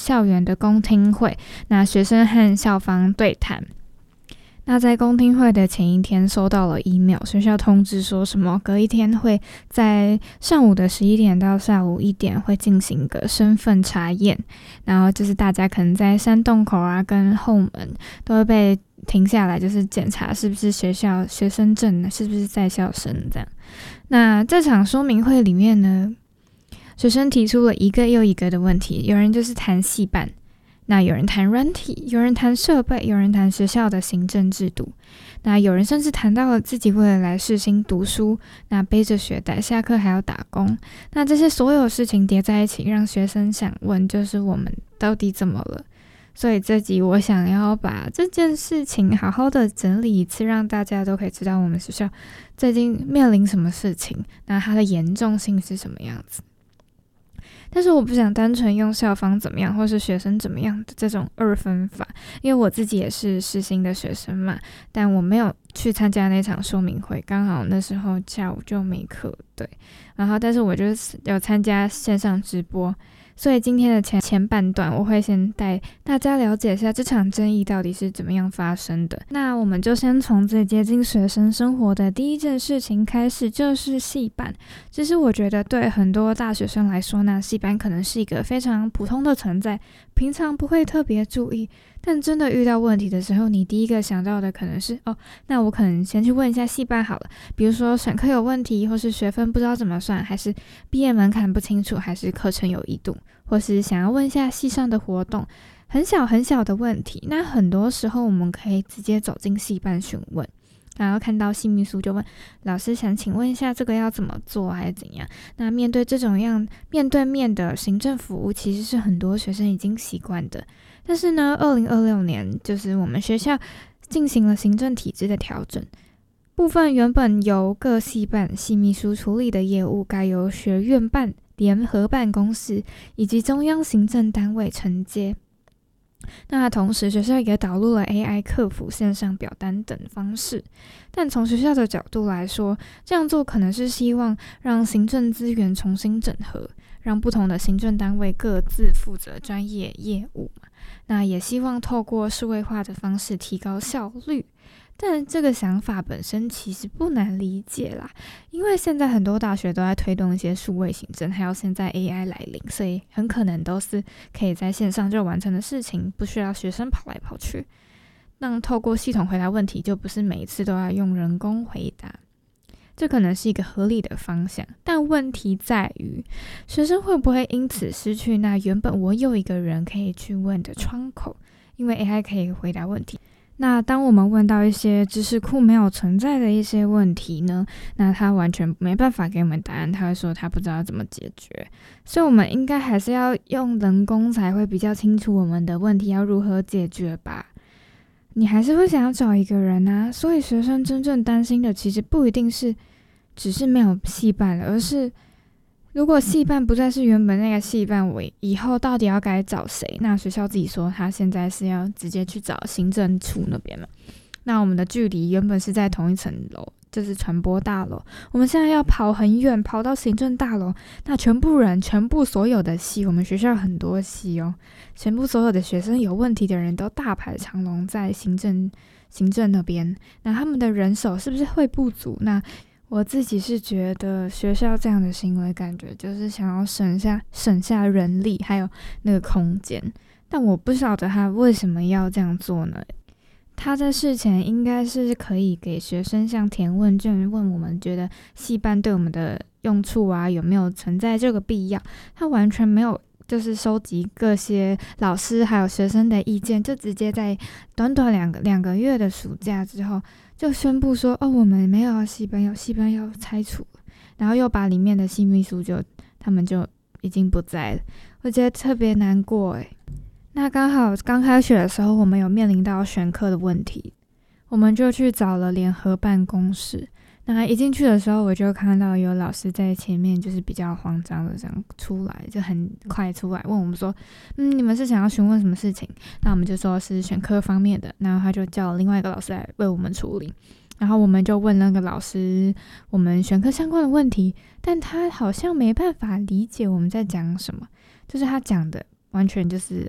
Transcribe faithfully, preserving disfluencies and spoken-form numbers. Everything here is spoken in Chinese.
校园的公听会，那学生和校方对谈。那在公听会的前一天收到了 email， 学校通知说什么隔一天会在上午的十一点到下午一点会进行个身份查验，然后就是大家可能在山洞口啊跟后门都会被停下来，就是检查是不是学校学生证，是不是在校生这样。那这场说明会里面呢，学生提出了一个又一个的问题，有人就是谈系办，那有人谈软体，有人谈设备，有人谈学校的行政制度，那有人甚至谈到了自己为了来世新读书，那背着学袋下课还要打工。那这些所有事情叠在一起，让学生想问，就是我们到底怎么了？所以这集我想要把这件事情好好的整理一次，让大家都可以知道我们学校最近面临什么事情，那它的严重性是什么样子。但是我不想单纯用校方怎么样或是学生怎么样的这种二分法，因为我自己也是世新的学生嘛，但我没有去参加那场说明会，刚好那时候下午就没课，对，然后但是我就是有参加线上直播，所以今天的前前半段我会先带大家了解一下这场争议到底是怎么样发生的。那我们就先从最接近学生生活的第一件事情开始，就是系办。其实我觉得对很多大学生来说，那系办可能是一个非常普通的存在，平常不会特别注意，但真的遇到问题的时候，你第一个想到的可能是哦，那我可能先去问一下系办好了，比如说选课有问题，或是学分不知道怎么算，还是毕业门槛不清楚，还是课程有异度，或是想要问一下系上的活动，很小很小的问题。那很多时候我们可以直接走进系办询问，然后看到系秘书就问老师，想请问一下这个要怎么做还是怎样。那面对这种样面对面的行政服务，其实是很多学生已经习惯的。但是呢二零二六年就是我们学校进行了行政体制的调整，部分原本由各系办系秘书处理的业务，该由学院办联合办公室以及中央行政单位承接。那同时学校也导入了 A I 客服、线上表单等方式，但从学校的角度来说，这样做可能是希望让行政资源重新整合，让不同的行政单位各自负责专业业务嘛。那也希望透过数位化的方式提高效率。但这个想法本身其实不难理解啦，因为现在很多大学都在推动一些数位行政，还有现在 A I 来临，所以很可能都是可以在线上就完成的事情，不需要学生跑来跑去。那透过系统回答问题，就不是每一次都要用人工回答，这可能是一个合理的方向。但问题在于，学生会不会因此失去那原本我有一个人可以去问的窗口，因为 A I 可以回答问题。那当我们问到一些知识库没有存在的一些问题呢，那他完全没办法给我们答案，他会说他不知道怎么解决。所以我们应该还是要用人工才会比较清楚我们的问题要如何解决吧。你还是会想要找一个人啊，所以学生真正担心的其实不一定是只是没有系办了，而是如果系办不再是原本那个系办，我以后到底要该找谁？那学校自己说他现在是要直接去找行政处那边嘛。那我们的距离原本是在同一层楼，就是传播大楼，我们现在要跑很远，跑到行政大楼。那全部人，全部所有的系，我们学校有很多系哦，全部所有的学生有问题的人都大排长龙在行政行政那边。那他们的人手是不是会不足？那我自己是觉得学校这样的行为感觉就是想要省下省下人力还有那个空间，但我不晓得他为什么要这样做呢？他在事前应该是可以给学生像填问卷，问我们觉得系办对我们的用处啊有没有存在这个必要，他完全没有就是收集各些老师还有学生的意见，就直接在短短两个两个月的暑假之后就宣布说，哦，我们没有要系办，有系办要拆除了，然后又把里面的系秘书就他们就已经不在了，我觉得特别难过诶。那刚好刚开学的时候，我们有面临到选课的问题，我们就去找了联合办公室。那一进去的时候，我就看到有老师在前面，就是比较慌张的这样出来，就很快出来问我们说，嗯，你们是想要询问什么事情？那我们就说是选课方面的，然后他就叫另外一个老师来为我们处理。然后我们就问那个老师我们选课相关的问题，但他好像没办法理解我们在讲什么，就是他讲的完全就是